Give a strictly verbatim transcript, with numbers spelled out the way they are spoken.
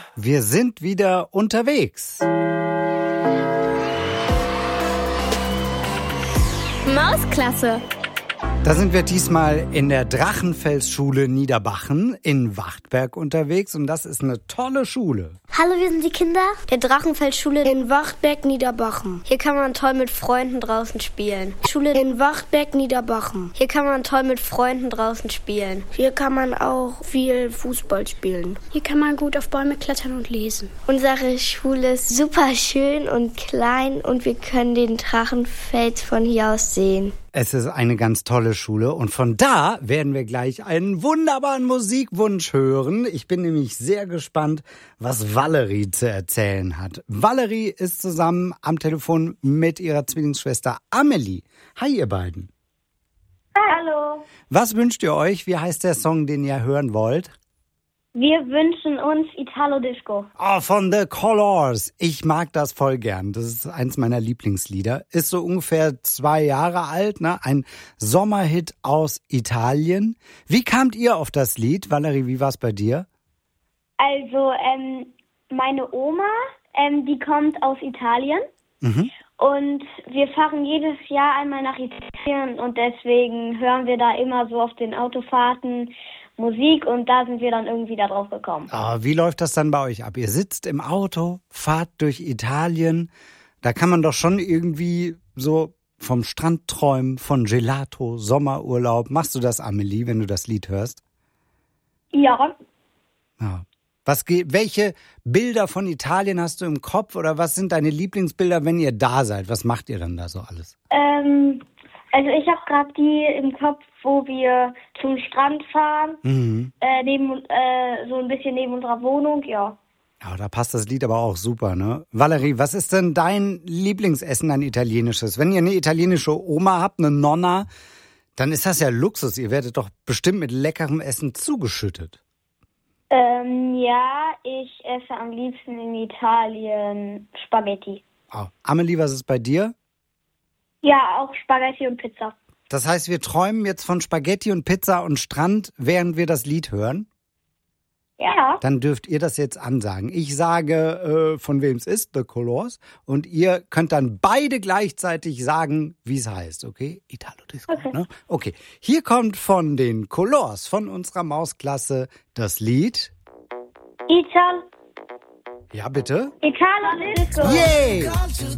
Wir sind wieder unterwegs. Mausklasse. Da sind wir diesmal in der Drachenfelsschule Niederbachen in Wachtberg unterwegs und das ist eine tolle Schule. Hallo, wir sind die Kinder der Drachenfelsschule in Wachtberg Niederbachen. Hier kann man toll mit Freunden draußen spielen. Schule in Wachtberg Niederbachen. Hier kann man toll mit Freunden draußen spielen. Hier kann man auch viel Fußball spielen. Hier kann man gut auf Bäume klettern und lesen. Unsere Schule ist super schön und klein und wir können den Drachenfels von hier aus sehen. Es ist eine ganz tolle Schule und von da werden wir gleich einen wunderbaren Musikwunsch hören. Ich bin nämlich sehr gespannt, was Valerie zu erzählen hat. Valerie ist zusammen am Telefon mit ihrer Zwillingsschwester Amelie. Hi ihr beiden. Hallo. Was wünscht ihr euch? Wie heißt der Song, den ihr hören wollt? Wir wünschen uns Italo Disco. Oh, von The Colors. Ich mag das voll gern. Das ist eins meiner Lieblingslieder. Ist so ungefähr zwei Jahre alt, ne? Ein Sommerhit aus Italien. Wie kamt ihr auf das Lied? Valerie, wie war's bei dir? Also, ähm, meine Oma, ähm, die kommt aus Italien. Mhm. Und wir fahren jedes Jahr einmal nach Italien und deswegen hören wir da immer so auf den Autofahrten Musik und da sind wir dann irgendwie da drauf gekommen. Oh, wie läuft das dann bei euch ab? Ihr sitzt im Auto, fahrt durch Italien. Da kann man doch schon irgendwie so vom Strand träumen, von Gelato, Sommerurlaub. Machst du das, Amelie, wenn du das Lied hörst? Ja. Ja. Was ge- welche Bilder von Italien hast du im Kopf oder was sind deine Lieblingsbilder, wenn ihr da seid? Was macht ihr dann da so alles? Ähm, also ich habe gerade die im Kopf, wo wir zum Strand fahren, Mhm. äh, neben, äh, so ein bisschen neben unserer Wohnung, ja. Ja, da passt das Lied aber auch super, ne? Valerie, was ist denn dein Lieblingsessen, ein italienisches? Wenn ihr eine italienische Oma habt, eine Nonna, dann ist das ja Luxus. Ihr werdet doch bestimmt mit leckerem Essen zugeschüttet. Ähm, ja, ich esse am liebsten in Italien Spaghetti. Oh. Amelie, was ist bei dir? Ja, auch Spaghetti und Pizza. Das heißt, wir träumen jetzt von Spaghetti und Pizza und Strand, während wir das Lied hören? Ja. Dann dürft ihr das jetzt ansagen. Ich sage, äh, von wem es ist, The Colors. Und ihr könnt dann beide gleichzeitig sagen, wie es heißt, okay? Italo Disco, Okay. ne? Okay. Hier kommt von den Colors, von unserer Mausklasse, das Lied. Ital Ja, bitte? Italo Disco. Yay!